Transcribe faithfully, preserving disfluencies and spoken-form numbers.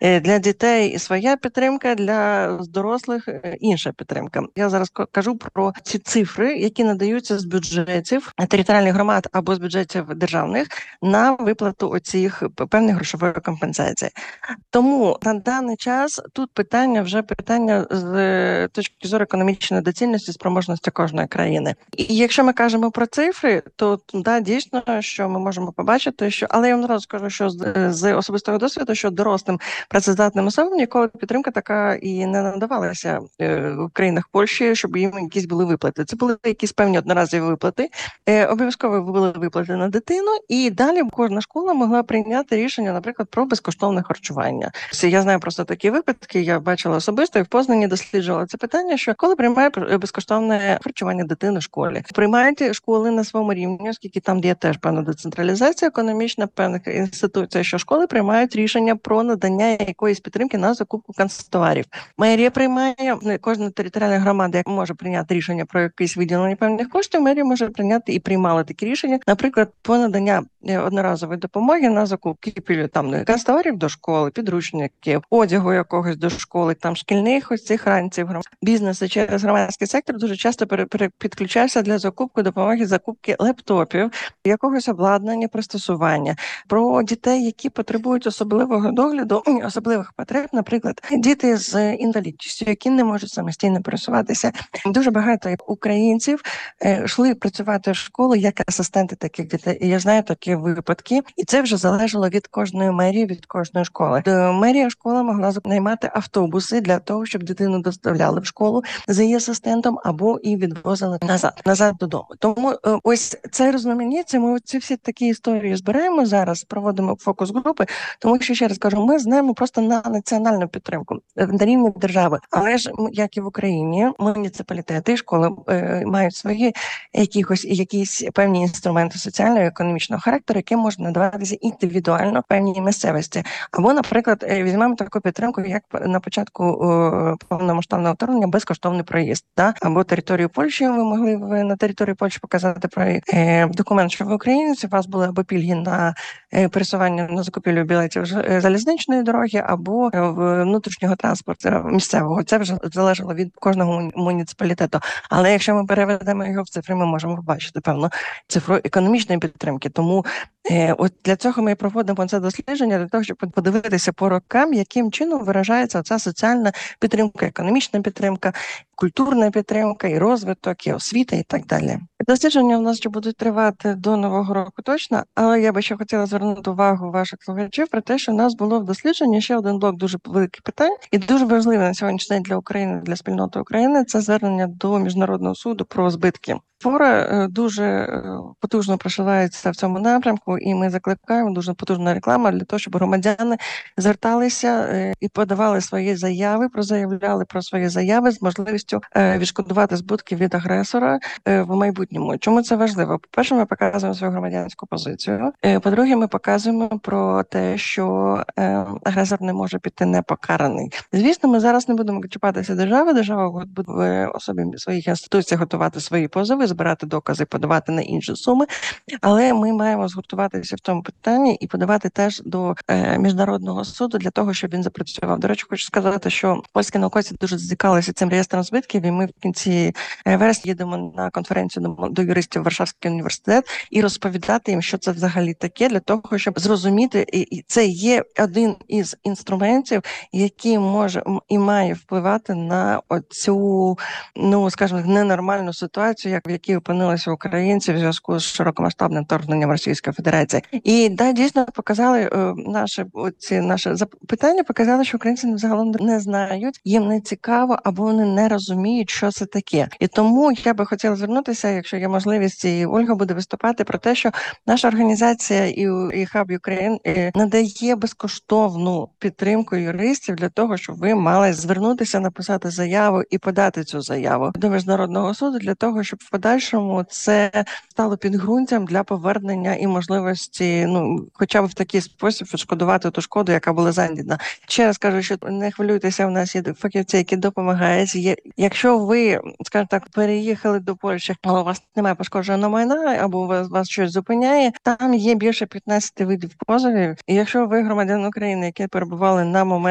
Для дітей своя підтримка, для дорослих інша підтримка. Я зараз кажу про ці цифри, які надаються з бюджетів територіальних громад або з бюджетів державних на виплату оцих певних грошової компенсації. Тому на даний час тут питання вже питання з точки зору економічної доцільності, спроможності кожної країни. І якщо ми кажемо про цифри, то да, дійсно, що ми можемо побачити, що, але я вам одразу скажу, що з, з особистого досвіду, що дорослим працездатним особам ніколи підтримка така і не надавалася в країнах Польщі, щоб їм якісь були виплати. Це були якісь певні одноразові виплати, обов'язково були виплати на дитину, і далі кожна школа могла прийняти рішення, наприклад, про безкоштовне харчування. Я знаю просто такі випадки, я бачила особисто і в Познані досліджувала це питання, що коли приймає безкоштовне харчування дитини в школі, приймають школи на своєму рівні, оскільки там є теж певна децентралізація економічна, певних інституцій, що школи приймають рішення про надання якоїсь підтримки на закупку канцтоварів. Мерія приймає, кожна територіальна громада може прийняти рішення про якісь виділення певних коштів, мерія може прийняти і приймала такі рішення, наприклад, по надання одноразової допомоги на закупки там канцтоварів до школи, підручників, одягу якогось до школи, там шкільних ось цих ранців. Бізнеси через громадський сектор дуже часто підключався для закупки допомоги, закупки лептопів, якогось обладнання, пристосування. Про дітей, які потребують особливого догляду, особливих потреб, наприклад, діти з інвалідністю, які не можуть самостійно пересуватися. Дуже багато українців йшли працювати в школу як асистенти таких дітей. І я знаю такі випадки, і це вже залежало від кожної мерії, від кожної школи. Мерія школа могла наймати автобуси для того, щоб дитину доставляли в школу за її асистентом або і відвозили назад, назад додому. Тому ось це розуміється, ми ці всі такі історії збираємо зараз, проводимо фокус-групи, тому що, ще раз кажу, ми знаємо просто на національну підтримку, на рівні держави. Але ж, як і в Україні, муніципалітети і школи е, мають свої якісь, якісь певні інструменти соціального і економічного характеру, які можуть надаватися індивідуально в певній місцевості. Або, наприклад, візьмемо таку підтримку, як на початку о, повномасштабного вторгнення безкоштовний проїзд. Да? Або територію Польщі ви могли на території Польщі показати про е, документ, що ви українець, у вас були або пільги на е, пересування на закупівлю білетів залізничної дороги, або в внутрішнього транспорту місцевого. Це вже залежало від кожного муніципалітету. Але якщо ми переведемо його в цифри, ми можемо побачити певну цифру економічної підтримки. Тому е, от для цього ми проводимо це дослідження, для того, щоб подивитися по рокам, яким чином виражається ця соціальна підтримка, економічна підтримка, культурна підтримка, і розвиток, і освіта, і так далі. Дослідження у нас ще будуть тривати до Нового року точно, але я би ще хотіла звернути увагу ваших слухачів про те, що у нас було в дослідженні ще один блок дуже великих питань, і дуже важливий на сьогоднішній день для України, для спільноти України, це звернення до Міжнародного суду про збитки. Фора дуже потужно просувається в цьому напрямку, і ми закликаємо, дуже потужна реклама для того, щоб громадяни зверталися і подавали свої заяви, прозаявляли про свої заяви з можливістю відшкодувати збитки від агресора в майбутньому. Чому це важливо? По-перше, ми показуємо свою громадянську позицію. По-друге, ми показуємо про те, що агресор не може піти непокараний. Звісно, ми зараз не будемо чіпатися держави, держава буде в особі своїх інституцій готувати свої позови, збирати докази, подавати на інші суми, але ми маємо згуртуватися в цьому питанні і подавати теж до е, Міжнародного суду для того, щоб він запрацював. До речі, хочу сказати, що польські науковці дуже зацікавилися цим реєстром збитків, і ми в кінці вересня їдемо на конференцію до, до юристів Варшавський університет і розповідати їм, що це взагалі таке, для того, щоб зрозуміти, і, і це є один із інструментів, який може і має впливати на оцю, ну, скажімо, ненормальну ситуацію, як в якій опинилися українці в зв'язку з широкомасштабним вторгненням Російської Федерації. І да, дійсно показали е, наші оці наші запитання, показали, що українці загалом не знають, їм не цікаво, або вони не розуміють, що це таке. І тому я би хотіла звернутися, якщо є можливість, і Ольга буде виступати про те, що наша організація і, і Hub Ukraine надає безкоштовну підтримку юристів для того, щоб ви мали звернутися, написати заяву і подати цю заяву до Міжнародного суду для того, щоб в подальшому це стало підґрунтям для повернення і можливості, ну, хоча б в такий спосіб відшкодувати ту шкоду, яка була завдана. Ще раз кажу, що не хвилюйтеся, у нас є фахівці, які допомагають. Є, якщо ви, скажімо так, переїхали до Польщі, але у вас немає пошкодженого майна, або вас, вас щось зупиняє, там є більше п'ятнадцять видів позовів. І якщо ви громадян України, які перебували на момент